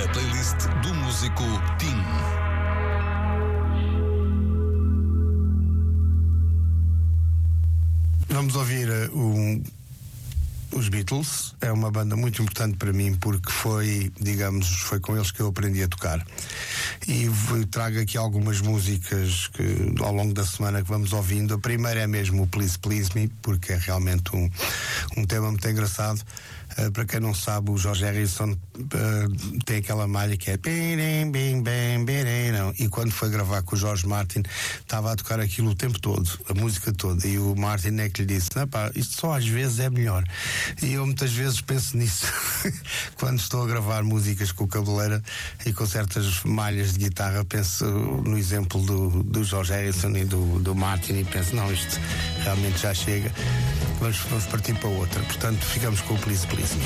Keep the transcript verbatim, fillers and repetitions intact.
A playlist do músico Tim. Vamos ouvir uh, um, os Beatles. É uma banda muito importante para mim porque foi, digamos, foi com eles que eu aprendi a tocar. E trago aqui algumas músicas que ao longo da semana que vamos ouvindo. A primeira é mesmo o Please Please Me, porque é realmente um, um tema muito engraçado. Uh, para quem não sabe, o George Harrison uh, tem aquela malha que é e quando foi gravar com o George Martin estava a tocar aquilo o tempo todo, a música toda, e o Martin é que lhe disse: não, pá, isto só às vezes é melhor. E eu muitas vezes penso nisso quando estou a gravar músicas com o cabeleira e com certas malhas de guitarra, penso no exemplo do, do George Harrison e do, do Martin e penso, não, isto realmente já chega, vamos, vamos partir para outra. Portanto, ficamos com o Please Please Me.